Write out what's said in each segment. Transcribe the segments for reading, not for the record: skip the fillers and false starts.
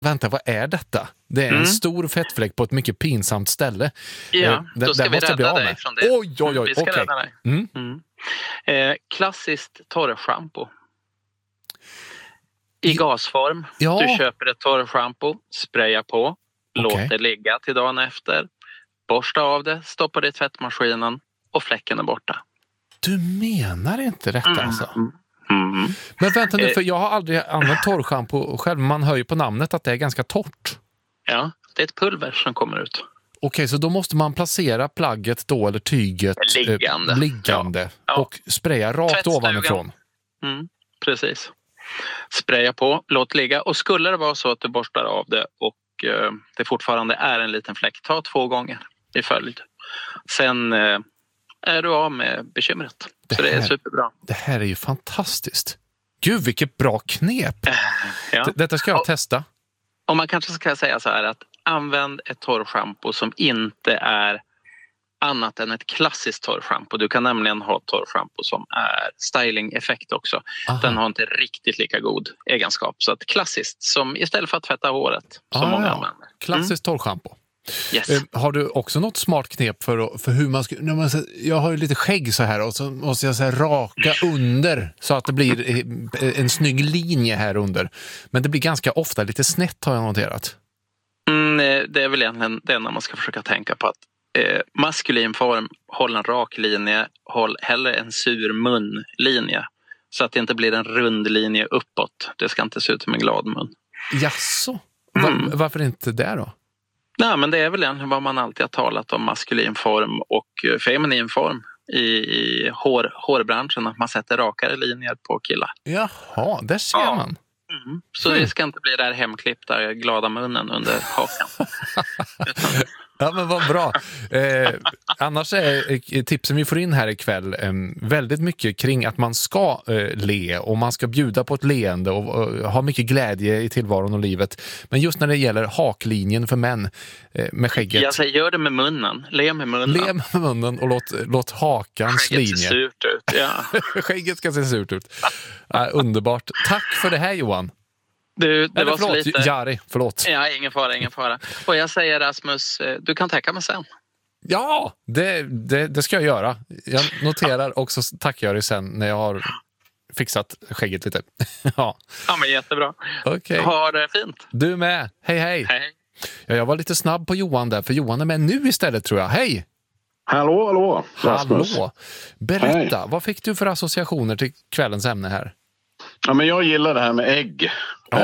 Vänta, vad är detta? Det är en stor fettfläck på ett mycket pinsamt ställe. Ja, då ska vi rädda dig från det. Oj, vi ska okej. rädda dig. Klassiskt torrschampo. I gasform. Ja. Du köper ett torrschampo, sprayar på, låt det ligga till dagen efter. Borsta av det, stoppa det i tvättmaskinen och fläcken är borta. Du menar inte detta alltså? Men vänta nu, för jag har aldrig använt torrschampo själv. Man hör ju på namnet att det är ganska torrt. Ja, det är ett pulver som kommer ut. Okej, så då måste man placera plagget då, eller tyget liggande och spraya rakt ovanifrån. Precis. Spraya på, låt ligga. Och skulle det vara så att du borstar av det och det fortfarande är en liten fläck, ta 2 gånger i följd. Sen är du av med bekymret. Så det är superbra. Det här är ju fantastiskt. Gud, vilket bra knep. Detta ska jag testa. Och man kanske ska säga så här att använd ett torrschampo som inte är annat än ett klassiskt torrschampo. Du kan nämligen ha torrschampo som är styling-effekt också. Aha. Den har inte riktigt lika god egenskap. Så att klassiskt, som istället för att tvätta håret som många använder. Klassiskt torrschampo. Yes. Har du också något smart knep för hur man ska... Jag har ju lite skägg så här och så måste jag så här raka under så att det blir en snygg linje här under. Men det blir ganska ofta lite snett, har jag noterat. Det är väl egentligen det när man ska försöka tänka på att maskulin form, håll en rak linje, håll hellre en sur munlinje så att det inte blir en rund linje uppåt. Det ska inte se ut som en glad mun. Jaså? Varför inte det då? Nej, men det är väl egentligen vad man alltid har talat om, maskulin form och feminin form i hårbranschen, att man sätter rakare linjer på killar. Jaha, där ser man. Så det ska inte bli där hemklippta glada munnen under hakan. Ja, men vad bra. Annars är tipsen vi får in här ikväll väldigt mycket kring att man ska le och man ska bjuda på ett leende och ha mycket glädje i tillvaron och livet. Men just när det gäller haklinjen för män med skägget. Jag säger, gör det med munnen. Le med munnen. Le med munnen och låt hakans skägget linje. Ser surt ut, ja. Skägget ska se surt ut. Underbart. Tack för det här, Johan. Det var så lite... Jari, förlåt. Ja, ingen fara. Och jag säger, Rasmus, du kan täcka mig sen. Ja, det ska jag göra. Jag noterar och så tackar jag dig sen när jag har fixat skägget lite. Ja, men jättebra. Okay. Ha det fint. Du med. Hej. Ja, jag var lite snabb på Johan där, för Johan är med nu istället, tror jag. Hej! Hallå, Rasmus. Hallå. Berätta, vad fick du för associationer till kvällens ämne här? Ja, men jag gillar det här med ägg.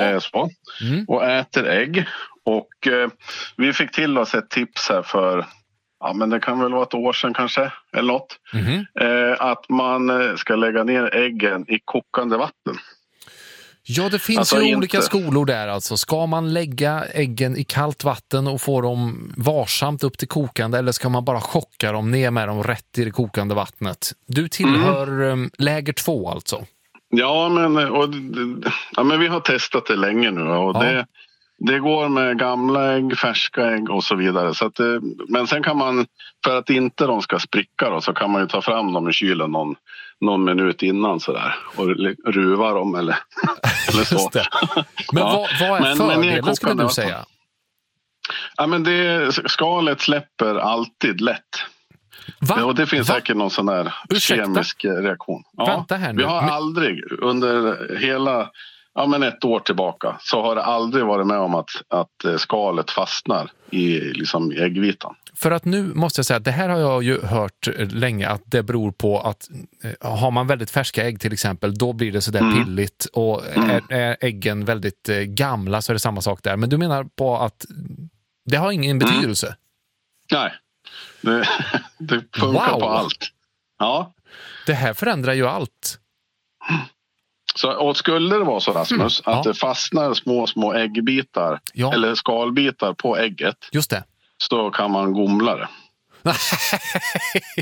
Och äter ägg. Och vi fick till oss ett tips här för, men det kan väl vara ett år sedan kanske, eller något. Att man ska lägga ner äggen i kokande vatten. Ja, det finns ju olika skolor där alltså. Ska man lägga äggen i kallt vatten och få dem varsamt upp till kokande, eller ska man bara chocka dem ner med dem rätt i det kokande vattnet? Du tillhör läger 2 alltså. Ja, men vi har testat det länge nu och det går med gamla ägg, färska ägg och så vidare. Så att, men sen kan man, för att inte de ska spricka då, så kan man ju ta fram dem i kylen någon minut innan sådär och ruva dem eller så. Men vad är fördelen, skulle du säga? Ja, men skalet släpper alltid lätt. Och det finns säkert någon sån där kemisk reaktion. Vänta här nu. Vi har aldrig under hela ett år tillbaka så har det aldrig varit med om att skalet fastnar i liksom äggvitan. För att nu måste jag säga att det här har jag ju hört länge, att det beror på att har man väldigt färska ägg till exempel, då blir det sådär pilligt, och är äggen väldigt gamla så är det samma sak där. Men du menar på att det har ingen betydelse? Nej. Det funkar på allt. Ja. Det här förändrar ju allt. Och skulle det vara så, Rasmus, att det fastnar små äggbitar eller skalbitar på ägget, just det, så kan man gomla det.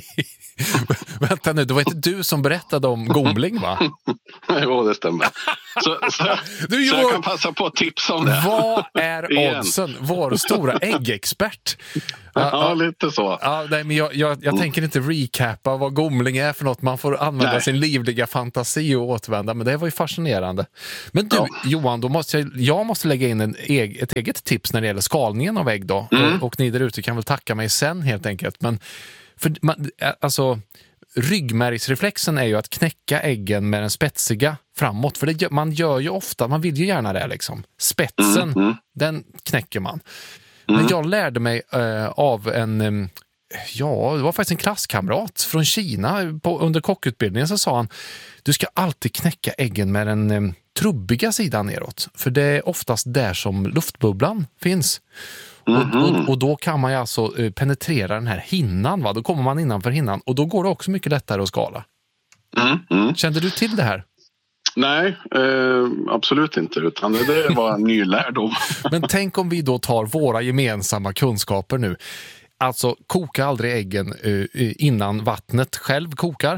Vänta nu, det var inte du som berättade om gomling, va? Jo, det stämmer. Så jag kan passa på att tipsa om det. Vad är oddsen? Vår stora äggexpert. Ja, lite så. Ja, nej, men jag tänker inte recappa vad gomling är för något. Man får använda sin livliga fantasi och återvända. Men det var ju fascinerande. Men du, Johan, då jag måste lägga in ett eget tips när det gäller skalningen av ägg då. Och ni där ute kan väl tacka mig sen helt enkelt. Men alltså, ryggmärgsreflexen är ju att knäcka äggen med den spetsiga framåt. För man gör ju ofta, man vill ju gärna det liksom. Spetsen, den knäcker man. Men jag lärde mig av det var faktiskt en klasskamrat från Kina under kockutbildningen, så sa han: du ska alltid knäcka äggen med den trubbiga sidan neråt. För det är oftast där som luftbubblan finns. Och då kan man ju alltså penetrera den här hinnan, va? Då kommer man innanför hinnan och då går det också mycket lättare att skala. Kände du till det här? Nej, absolut inte, utan det var en ny lärdom. Men tänk om vi då tar våra gemensamma kunskaper nu. Alltså, koka aldrig äggen innan vattnet själv kokar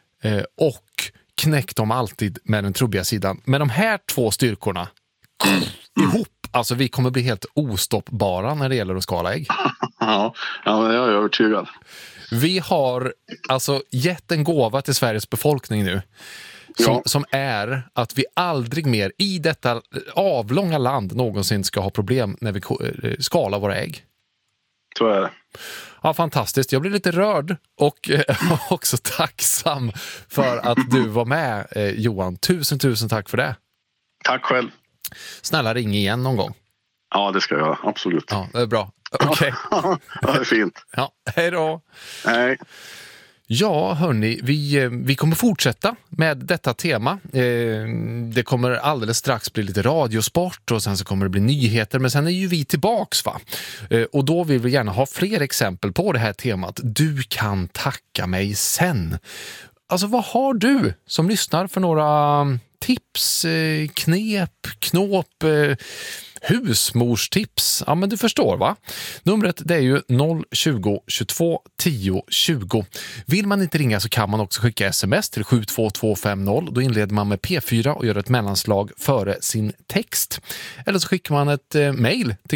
och knäck dem alltid med den trubbiga sidan. Med de här två styrkorna ihop, alltså vi kommer bli helt ostoppbara när det gäller att skala ägg. Ja, jag är övertygad. Vi har alltså gett en gåva till Sveriges befolkning nu. Som är att vi aldrig mer i detta avlånga land någonsin ska ha problem när vi skalar våra ägg. Så är det. Ja, fantastiskt. Jag blir lite rörd och också tacksam för att du var med, Johan. Tusen tack för det. Tack själv. Snälla, ring igen någon gång. Ja, det ska jag göra. Absolut. Ja, det är bra. Okej. Ja, det är fint. Ja, hej då. Hej. Ja, hörni, vi kommer fortsätta med detta tema. Det kommer alldeles strax bli lite radiosport och sen så kommer det bli nyheter, men sen är ju vi tillbaks, va? Och då vill vi gärna ha fler exempel på det här temat. Du kan tacka mig sen. Alltså, vad har du som lyssnar för några tips, knåp, husmorstips? Ja, men du förstår, va? Numret, det är ju 020 22 10 20. Vill man inte ringa så kan man också skicka sms till 72250. Då inleder man med P4 och gör ett mellanslag före sin text. Eller så skickar man ett mejl till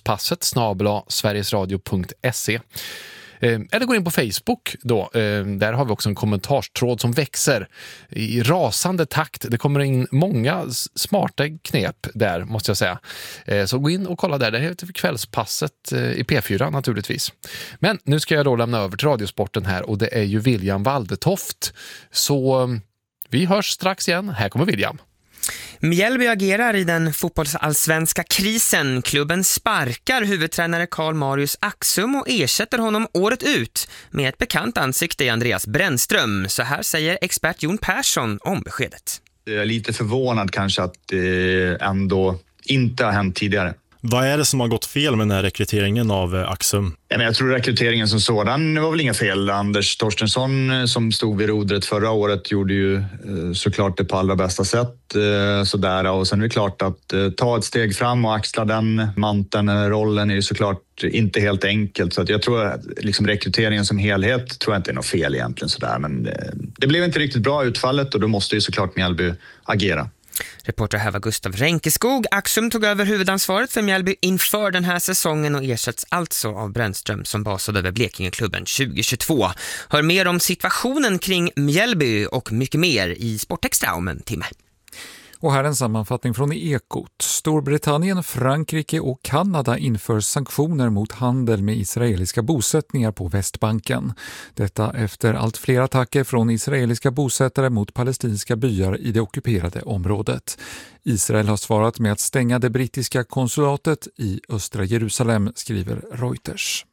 kvällspasset@sverigesradio.se. Eller gå in på Facebook då. Där har vi också en kommentarstråd som växer i rasande takt. Det kommer in många smarta knep där, måste jag säga. Så gå in och kolla där. Det heter Kvällspasset i P4 naturligtvis. Men nu ska jag då lämna över till Radiosporten här, och det är ju William Waldetoft. Så vi hörs strax igen. Här kommer William. Mjällby agerar i den fotbollsallsvenska krisen. Klubben sparkar huvudtränare Karl Marius Axum och ersätter honom året ut med ett bekant ansikte i Andreas Brännström. Så här säger expert Jon Persson om beskedet. Jag är lite förvånad kanske att det ändå inte har hänt tidigare. Vad är det som har gått fel med den här rekryteringen av Axum? Jag tror rekryteringen som sådan var väl inga fel. Anders Torstensson som stod vid rodret förra året gjorde ju såklart det på allra bästa sätt. Sådär. Och sen är det klart att ta ett steg fram och axla den manteln, rollen är ju såklart inte helt enkelt. Så att jag tror att liksom rekryteringen som helhet tror jag inte är något fel egentligen. Sådär. Men det blev inte riktigt bra utfallet och då måste ju såklart Mjällby agera. Reporter här var Gustav Ränkeskog. Axum tog över huvudansvaret för Mjällby inför den här säsongen och ersätts alltså av Brännström som basade över Blekingeklubben 2022. Hör mer om situationen kring Mjällby och mycket mer i Sportextra om en timme. Och här en sammanfattning från Ekot. Storbritannien, Frankrike och Kanada inför sanktioner mot handel med israeliska bosättningar på Västbanken. Detta efter allt fler attacker från israeliska bosättare mot palestinska byar i det ockuperade området. Israel har svarat med att stänga det brittiska konsulatet i östra Jerusalem, skriver Reuters.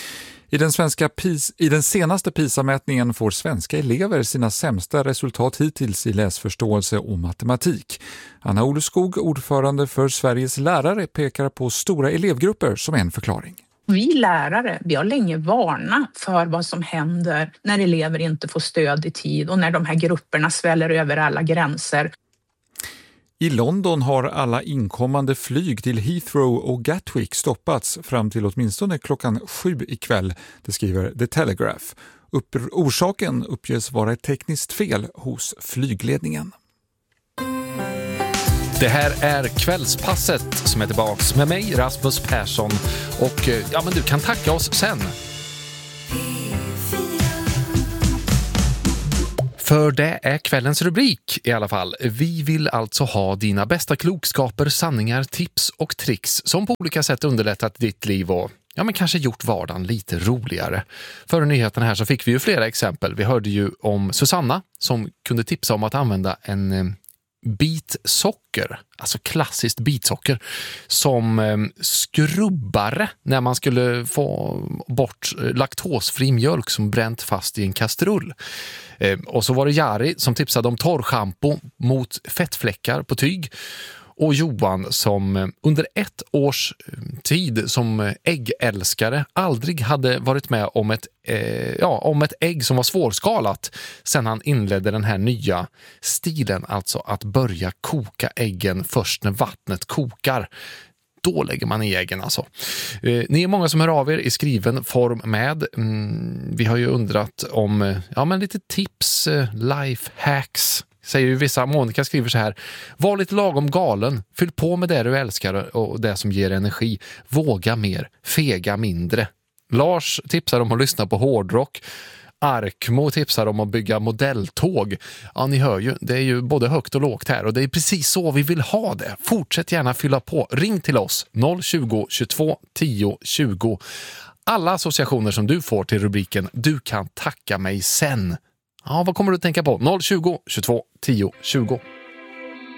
I den senaste PISA-mätningen får svenska elever sina sämsta resultat hittills i läsförståelse och matematik. Anna Oleskog, ordförande för Sveriges lärare, pekar på stora elevgrupper som en förklaring. Vi lärare, vi har länge varnat för vad som händer när elever inte får stöd i tid och när de här grupperna sväller över alla gränser. I London har alla inkommande flyg till Heathrow och Gatwick stoppats fram till åtminstone klockan 7 ikväll, det skriver The Telegraph. Orsaken uppges vara ett tekniskt fel hos flygledningen. Det här är Kvällspasset som är tillbaks med mig, Rasmus Persson. Och ja, men du kan tacka oss sen. För det är kvällens rubrik i alla fall. Vi vill alltså ha dina bästa klokskaper, sanningar, tips och tricks som på olika sätt underlättat ditt liv och ja, men kanske gjort vardagen lite roligare. Före nyheten här så fick vi ju flera exempel. Vi hörde ju om Susanna som kunde tipsa om att använda en bit socker, alltså klassiskt bitsocker, som skrubbare när man skulle få bort laktosfri mjölk som bränt fast i en kastrull. Och så var det Jari som tipsade om torrschampo mot fettfläckar på tyg. Och Johan som under 1 års tid som äggälskare aldrig hade varit med om ett ägg som var svårskalat sedan han inledde den här nya stilen, alltså att börja koka äggen först när vattnet kokar. Då lägger man i äggen alltså. Ni är många som hör av er i skriven form med. Vi har ju undrat om lite tips, life hacks. Säger ju vissa. Monica skriver så här: var lite lagom galen, fyll på med det du älskar och det som ger energi, våga mer, fega mindre. Lars tipsar om att lyssna på hårdrock. Arkmo tipsar om att bygga modelltåg. Ja, ni hör ju, det är ju både högt och lågt här och det är precis så vi vill ha det. Fortsätt gärna fylla på. Ring till oss 020 22 10 20. Alla associationer som du får till rubriken Du kan tacka mig sen. Ja, vad kommer du att tänka på? 020 22 10 20.